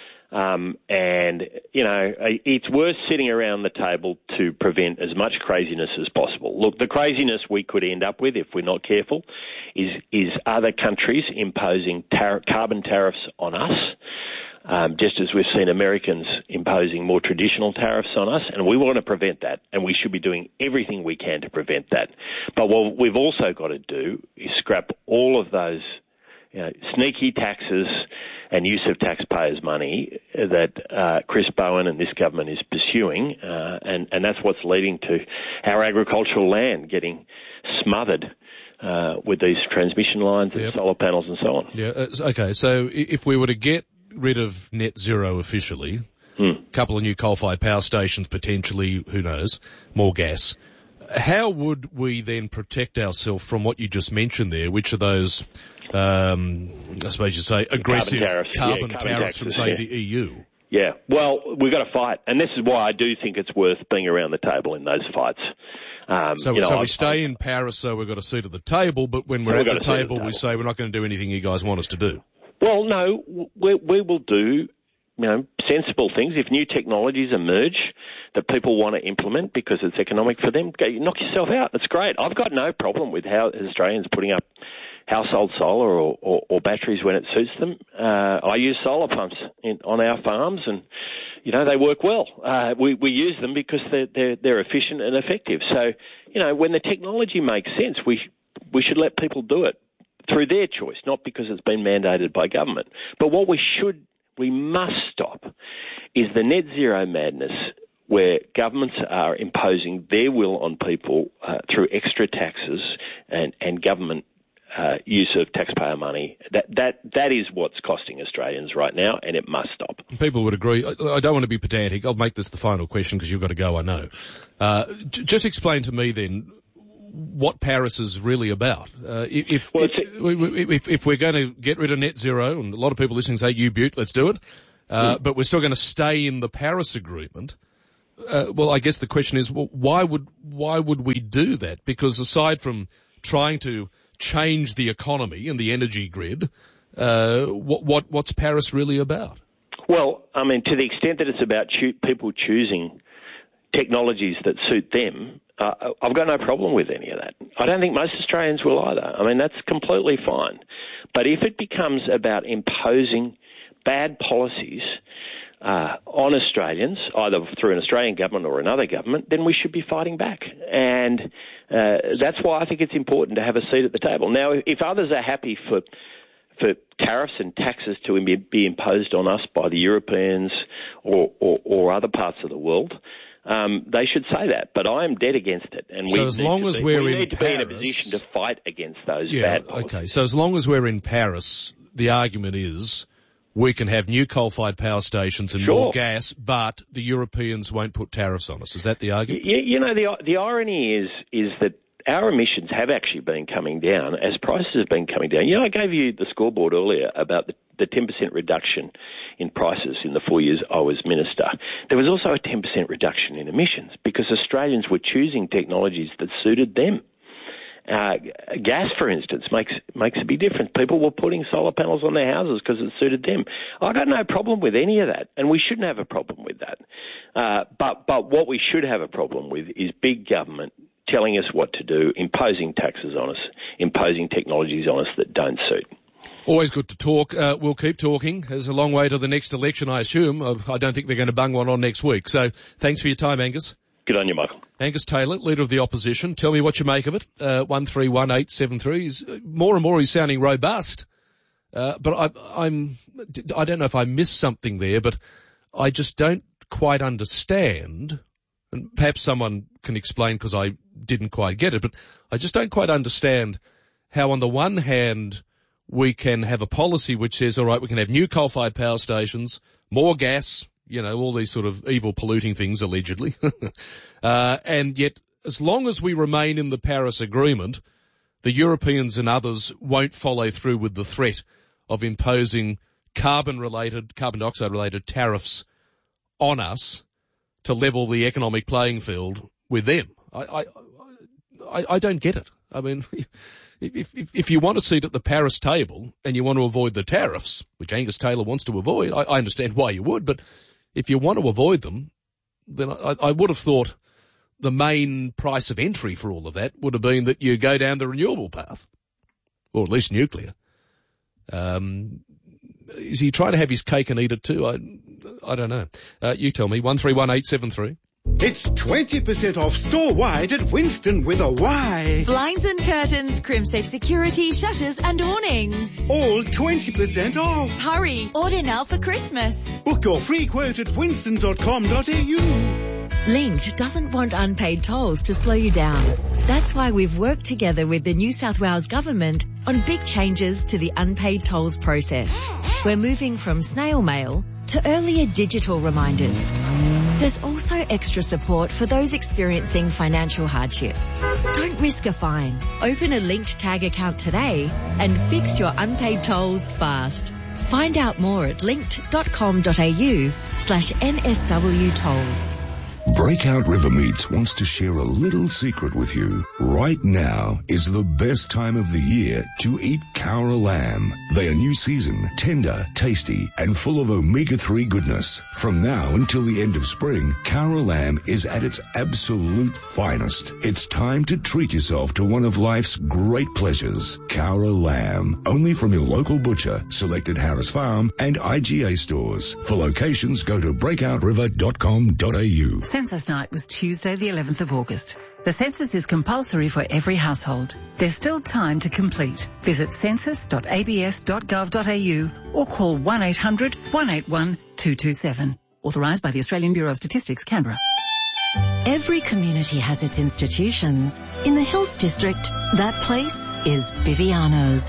And, it's worth sitting around the table to prevent as much craziness as possible. Look, the craziness we could end up with, if we're not careful, is other countries imposing carbon tariffs on us, just as we've seen Americans imposing more traditional tariffs on us, and we want to prevent that, and we should be doing everything we can to prevent that. But what we've also got to do is scrap all of those sneaky taxes and use of taxpayers' money that Chris Bowen and this government is pursuing, and that's what's leading to our agricultural land getting smothered with these transmission lines and solar panels and so on. Yeah. Okay. So if we were to get rid of net zero officially, a couple of new coal-fired power stations potentially, who knows, more gas. How would we then protect ourselves from what you just mentioned there, which are those, I suppose you say, aggressive carbon tariffs from, say, the EU? Yeah, well, we've got to fight, and this is why I do think it's worth being around the table in those fights. So we stay in Paris, so we've got a seat at the table, but when we're at the table, we say we're not going to do anything you guys want us to do. Well, no, we will do sensible things. If new technologies emerge that people want to implement because it's economic for them, knock yourself out. It's great. I've got no problem with how Australians putting up household solar or batteries when it suits them. I use solar pumps on our farms, and they work well. We use them because they're efficient and effective. So when the technology makes sense, we should let people do it through their choice, not because it's been mandated by government. But what we must stop is the net zero madness, where governments are imposing their will on people through extra taxes and government use of taxpayer money. That is what's costing Australians right now, and it must stop. People would agree. I don't want to be pedantic. I'll make this the final question because you've got to go, I know. Just explain to me then what Paris is really about. If we're going to get rid of net zero, and a lot of people listening say, you beaut, let's do it, but we're still going to stay in the Paris Agreement, well, I guess the question is, well, why would we do that? Because aside from trying to change the economy and the energy grid, what's Paris really about? Well, I mean, to the extent that it's about people choosing technologies that suit them, I've got no problem with any of that. I don't think most Australians will either. I mean, that's completely fine. But if it becomes about imposing bad policies on Australians, either through an Australian government or another government, then we should be fighting back. And that's why I think it's important to have a seat at the table. Now, if others are happy for tariffs and taxes to be imposed on us by the Europeans or other parts of the world, they should say that. But I am dead against it. And we need to be in a position to fight against those bad policies. Okay, so as long as we're in Paris, the argument is we can have new coal-fired power stations and more gas, but the Europeans won't put tariffs on us. Is that the argument? The irony is that our emissions have actually been coming down as prices have been coming down. I gave you the scoreboard earlier about the 10% reduction in prices in the 4 years I was minister. There was also a 10% reduction in emissions because Australians were choosing technologies that suited them. Gas, for instance, makes a big difference. People were putting solar panels on their houses because it suited them. I got no problem with any of that, and we shouldn't have a problem with that. But what we should have a problem with is big government telling us what to do, imposing taxes on us, imposing technologies on us that don't suit. Always good to talk. We'll keep talking. There's a long way to the next election, I assume. I don't think they're going to bung one on next week. So thanks for your time, Angus. Good on you, Michael. Angus Taylor, Leader of the Opposition. Tell me what you make of it. 131873. More and more he's sounding robust. But I don't know if I missed something there, but I just don't quite understand, and perhaps someone can explain because I didn't quite get it, but I just don't quite understand how on the one hand we can have a policy which says, all right, we can have new coal-fired power stations, more gas, all these sort of evil polluting things, allegedly. And yet, as long as we remain in the Paris Agreement, the Europeans and others won't follow through with the threat of imposing carbon dioxide-related tariffs on us to level the economic playing field with them. I don't get it. I mean, if you want a seat at the Paris table and you want to avoid the tariffs, which Angus Taylor wants to avoid, I understand why you would, but if you want to avoid them, then I would have thought the main price of entry for all of that would have been that you go down the renewable path, or at least nuclear. Is he trying to have his cake and eat it too? I don't know. You tell me. 131873. It's 20% off store-wide at Winston with a Y. Blinds and curtains, Crimsafe security, shutters and awnings. All 20% off. Hurry, order now for Christmas. Book your free quote at winston.com.au. Link doesn't want unpaid tolls to slow you down. That's why we've worked together with the New South Wales Government on big changes to the unpaid tolls process. We're moving from snail mail to earlier digital reminders. There's also extra support for those experiencing financial hardship. Don't risk a fine. Open a linked tag account today and fix your unpaid tolls fast. Find out more at linked.com.au/NSW tolls. Breakout River Meats wants to share a little secret with you. Right now is the best time of the year to eat Cowra lamb. They are new season, tender, tasty, and full of omega-3 goodness. From now until the end of spring, Cowra lamb is at its absolute finest. It's time to treat yourself to one of life's great pleasures. Cowra lamb. Only from your local butcher, selected Harris Farm and IGA stores. For locations, go to breakoutriver.com.au. Census night was Tuesday the 11th of August. The census is compulsory for every household. There's still time to complete. Visit census.abs.gov.au or call 1800 181 227. Authorised by the Australian Bureau of Statistics, Canberra. Every community has its institutions. In the Hills District, that place is Viviano's.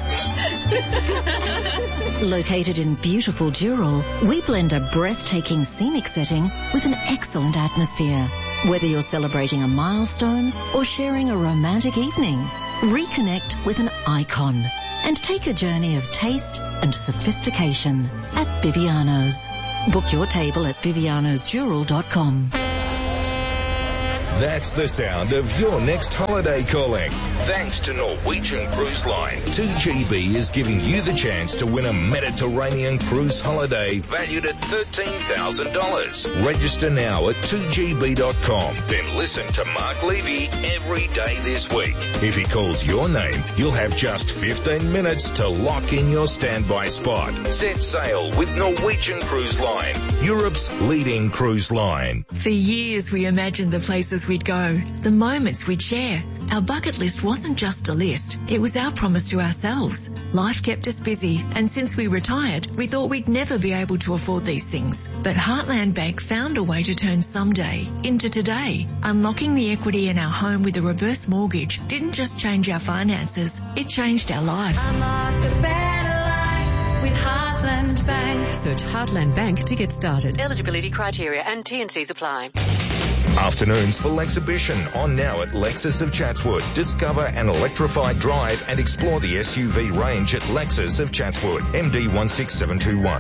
Located in beautiful Dural, we blend a breathtaking scenic setting with an excellent atmosphere. Whether you're celebrating a milestone or sharing a romantic evening, reconnect with an icon and take a journey of taste and sophistication at Viviano's. Book your table at vivianosdural.com. That's the sound of your next holiday calling. Thanks to Norwegian Cruise Line, 2GB is giving you the chance to win a Mediterranean cruise holiday valued at $13,000. Register now at 2gb.com. Then listen to Mark Levy every day this week. If he calls your name, you'll have just 15 minutes to lock in your standby spot. Set sail with Norwegian Cruise Line, Europe's leading cruise line. For years we imagined the places we'd go, the moments we'd share. Our bucket list wasn't just a list, it was our promise to ourselves. Life kept us busy, and since we retired, we thought we'd never be able to afford these things. But Heartland Bank found a way to turn someday into today. Unlocking the equity in our home with a reverse mortgage didn't just change our finances, it changed our life. Unlock a better life with Heartland Bank. Search Heartland Bank to get started. Eligibility criteria and T&Cs apply. Afternoons full exhibition on now at Lexus of Chatswood. Discover an electrified drive and explore the SUV range at Lexus of Chatswood. MD 16721.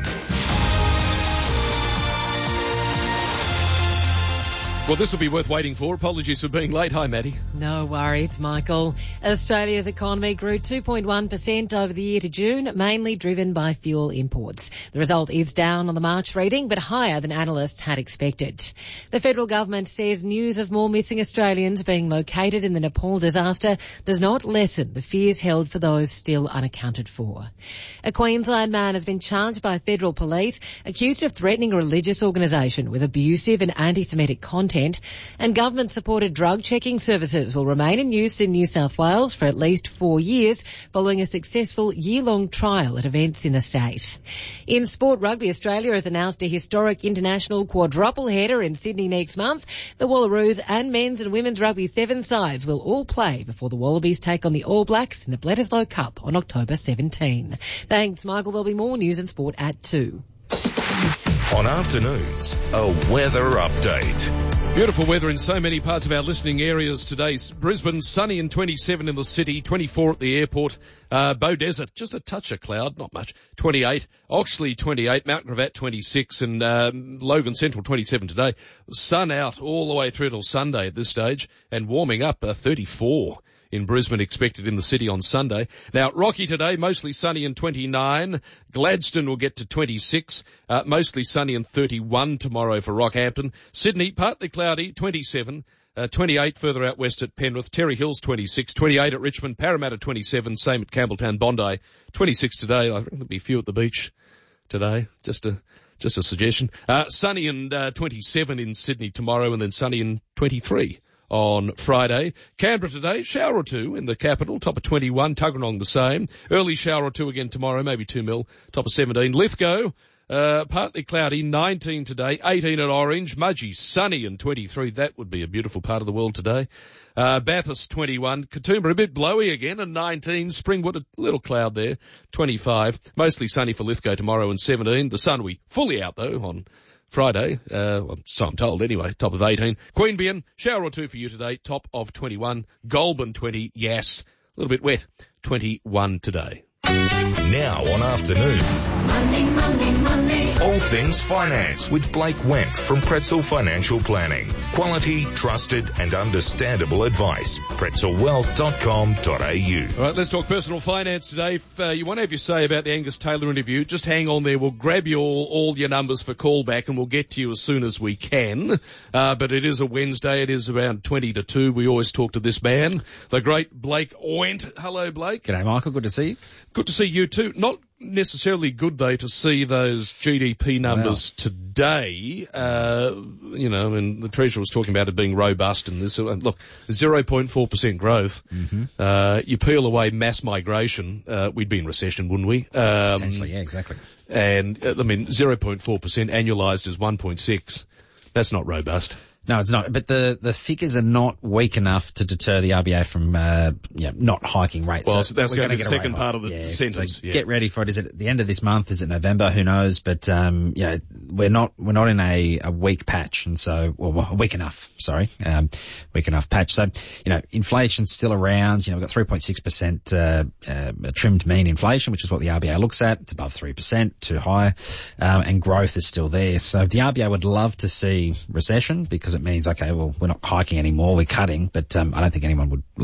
Well, this will be worth waiting for. Apologies for being late. Hi, Maddie. No worries, Michael. Australia's economy grew 2.1% over the year to June, mainly driven by fuel imports. The result is down on the March reading, but higher than analysts had expected. The federal government says news of more missing Australians being located in the Nepal disaster does not lessen the fears held for those still unaccounted for. A Queensland man has been charged by federal police, accused of threatening a religious organisation with abusive and anti-Semitic content, and government-supported drug checking services will remain in use in New South Wales for at least 4 years following a successful year-long trial at events in the state. In sport, Rugby Australia has announced a historic international quadruple header in Sydney next month. The Wallaroos and men's and women's rugby 7 sides will all play before the Wallabies take on the All Blacks in the Bledisloe Cup on October 17. Thanks, Michael. There'll be more news and sport at 2. On afternoons, a weather update. Beautiful weather in so many parts of our listening areas today. Brisbane, sunny and 27 in the city, 24 at the airport. Bow Desert, just a touch of cloud, not much, 28. Oxley, 28. Mount Gravatt, 26. And Logan Central, 27 today. Sun out all the way through till Sunday at this stage, and warming up 34. In Brisbane, expected in the city on Sunday. Now, Rocky today, mostly sunny and 29. Gladstone will get to 26. Mostly sunny and 31 tomorrow for Rockhampton. Sydney, partly cloudy, 27. 28 further out west at Penrith. Terry Hills, 26. 28 at Richmond. Parramatta, 27. Same at Campbelltown, Bondi. 26 today. I reckon there'll be a few at the beach today. Just a suggestion. Sunny and 27 in Sydney tomorrow, and then sunny and 23. On Friday. Canberra today, shower or 2 in the capital, top of 21. Tuggeranong the same. Early shower or 2 again tomorrow, maybe 2 mil, top of 17. Lithgow, partly cloudy, 19 today. 18 at Orange. Mudgee, sunny and 23. That would be a beautiful part of the world today. Bathurst, 21. Katoomba, a bit blowy again, and 19. Springwood, a little cloud there, 25. Mostly sunny for Lithgow tomorrow, and 17. The sun will be fully out, though, on Friday, well, so I'm told anyway, top of 18. Queanbeyan, shower or 2 for you today, top of 21. Goulburn, 20. Yass, a little bit wet, 21 today. Now on afternoons, Money. all things finance with Blake Wendt from Pretzel Financial Planning. Quality, trusted and understandable advice. pretzelwealth.com.au. All right, let's talk personal finance today. If you want to have your say about the Angus Taylor interview, just hang on there. We'll grab you all your numbers for callback and we'll get to you as soon as we can. But it is a Wednesday. It is around 20 to 2. We always talk to this man, the great Blake Wendt. Hello, Blake. G'day, Michael. Good to see you. Good to see you too. Not necessarily good, though, to see those GDP numbers today. And the Treasurer was talking about it being robust and this. Look, 0.4% growth. Mm-hmm. You peel away mass migration, we'd be in recession, wouldn't we? Potentially, yeah, exactly. And, 0.4% annualized is 1.6. That's not robust. No, it's not. But the figures are not weak enough to deter the RBA from not hiking rates. Well, so that's going to be the second rate part of the sentence. So get ready for it. Is it at the end of this month? Is it November? Who knows? But we're not in a weak patch, and so weak enough. Sorry, weak enough patch. So inflation's still around. We've got 3.6% trimmed mean inflation, which is what the RBA looks at. It's above 3%, too high, and growth is still there. So the RBA would love to see recession because it means, okay, well, we're not hiking anymore, we're cutting, but I don't think anyone would